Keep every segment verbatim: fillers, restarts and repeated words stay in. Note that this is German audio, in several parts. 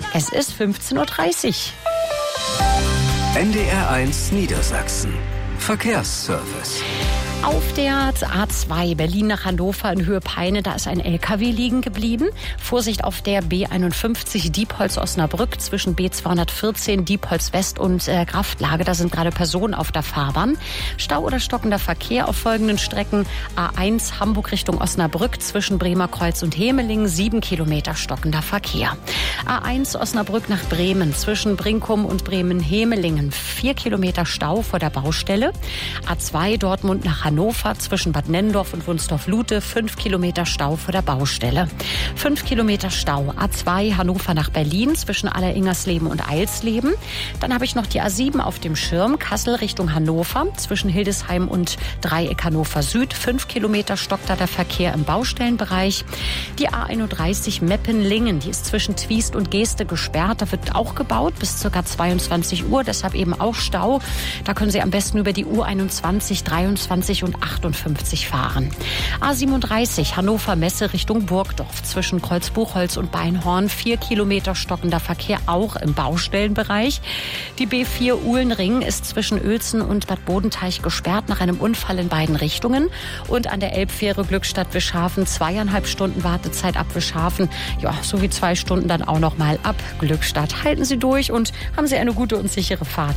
Es ist fünfzehn Uhr dreißig. N D R eins Niedersachsen. Verkehrsservice. Auf der A zwei Berlin nach Hannover in Höhe Peine, da ist ein L K W liegen geblieben. Vorsicht auf der B einundfünfzig Diepholz-Osnabrück zwischen B zweihundertvierzehn Diepholz West und äh, Kraftlage. Da sind gerade Personen auf der Fahrbahn. Stau oder stockender Verkehr auf folgenden Strecken. A eins Hamburg Richtung Osnabrück zwischen Bremerkreuz und Hemelingen, sieben Kilometer stockender Verkehr. A eins Osnabrück nach Bremen zwischen Brinkum und Bremen-Hemelingen, vier Kilometer Stau vor der Baustelle. A zwei Dortmund nach Hannover zwischen Bad Nennendorf und Wunstorf-Lute, fünf Kilometer Stau vor der Baustelle. fünf Kilometer Stau. A zwei Hannover nach Berlin zwischen Alleringersleben und Eilsleben. Dann habe ich noch die A sieben auf dem Schirm, Kassel Richtung Hannover zwischen Hildesheim und Dreieck Hannover Süd. fünf Kilometer stockt da der Verkehr im Baustellenbereich. Die A einunddreißig Meppen-Lingen, die ist zwischen Twiest und Geeste gesperrt. Da wird auch gebaut bis ca. zweiundzwanzig Uhr, deshalb eben auch Stau. Da können Sie am besten über die U einundzwanzig, dreiundzwanzig und achtundfünfzig fahren. A siebenunddreißig Hannover Messe Richtung Burgdorf zwischen Kreuzbuchholz und Beinhorn, vier Kilometer stockender Verkehr auch im Baustellenbereich. Die B vier Uhlenring ist zwischen Uelzen und Bad Bodenteich gesperrt nach einem Unfall in beiden Richtungen. Und an der Elbfähre Glückstadt-Wischhafen zweieinhalb Stunden Wartezeit ab Wischhafen, ja, sowie zwei Stunden dann auch noch mal ab Glückstadt. Halten Sie durch und haben Sie eine gute und sichere Fahrt.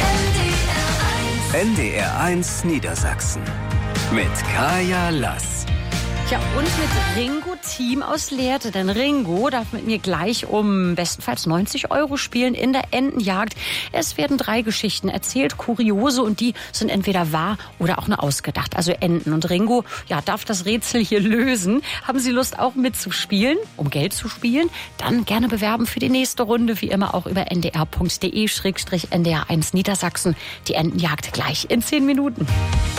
N D R eins Niedersachsen mit Kaya Lass. Ja, und mit Ringo Team aus Lehrte. Denn Ringo darf mit mir gleich um bestenfalls neunzig Euro spielen in der Entenjagd. Es werden drei Geschichten erzählt, Kuriose, und die sind entweder wahr oder auch nur ausgedacht. Also Enten. Und Ringo, ja, darf das Rätsel hier lösen. Haben Sie Lust auch mitzuspielen, um Geld zu spielen? Dann gerne bewerben für die nächste Runde, wie immer auch über n d r punkt d e schrägstrich n d r eins Niedersachsen. Die Entenjagd gleich in zehn Minuten.